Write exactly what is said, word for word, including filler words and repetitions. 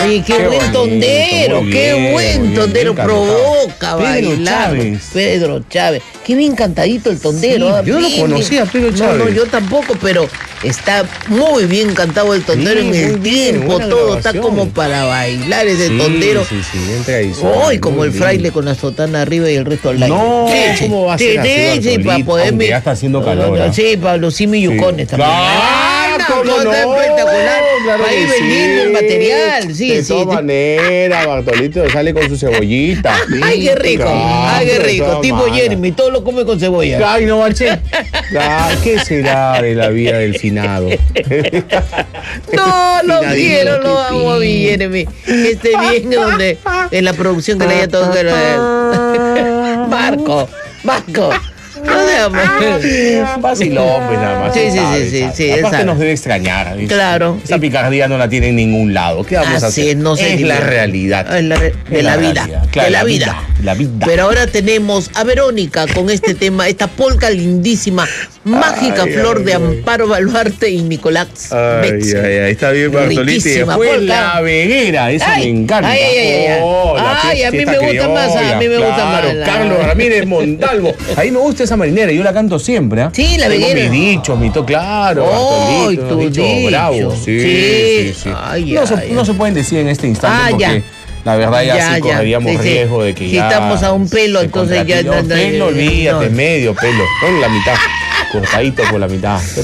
Ay, qué, qué buen bonito, tondero, bien, qué buen tondero, bien, provoca Pedro bailar. Chávez. Pedro Chávez. Qué bien cantadito el tondero. Sí, yo no conocía a Pedro Chávez. No, no, yo tampoco, pero está muy bien cantado el tondero, sí, en el bien, tiempo, todo grabación. Está como para bailar ese sí, tondero. Sí, sí, bien tradicional. Hoy, como el fraile bien. Con la sotana arriba y el resto al aire. No, sí, ¿cómo va a ser así, sí, sí, para poder ya está haciendo calor. ¿eh? Sí, para los simi yucones sí. También. Claro, no, no, no, está espectacular. Claro ahí vendiendo sí. El material, sí, de sí. De todas maneras, Bartolito sale con su cebollita. Ay, qué rico, claro, ay, qué rico. Tipo mala. Jeremy, todo lo come con cebolla. Ay, no, manché. ¿Qué será de la vida del finado? No, lo quiero, lo amo a mi Jeremy. Que esté bien donde, en la producción que le haya todo. Marco, Marco. No de amor. Vacilón, pues nada más. Sí, sí, sí, sí, sí. Aparte nos debe extrañar. ¿Viste? Claro. Esa picardía no la tiene en ningún lado. ¿Qué vamos Así a hacer? No sé es la realidad. Es la re de, la, la vida. Claro, de la, la vida. vida. La vida. Pero ahora tenemos a Verónica con este tema, esta polca lindísima, mágica ay, flor ay, de ay. Amparo Baluarte y Nicolás ay, ay, ay, está bien, Bartolito. Después La Veguera, eso ay, me encanta. Ay, ay, ay, ay. Oh, ay a mí me gusta criolla. Más, a mí me claro, gusta más. La... Carlos Ramírez Montalvo. A mí me gusta esa marinera, yo la canto siempre. ¿eh? Sí, La Veguera. Mis dichos, mi to, claro, oh, Bartolito, tu dicho dicho. Bravo. Sí, sí, sí, sí. Ay, no, ay, se, ay. no se pueden decir en este instante ah, porque... Ya. La verdad ya, ya sí correríamos sí, sí. riesgo de que si ya... Si estamos a un pelo, entonces ya... No, pelo, olvídate, no. Medio pelo, no la mitad, cortadito por la mitad.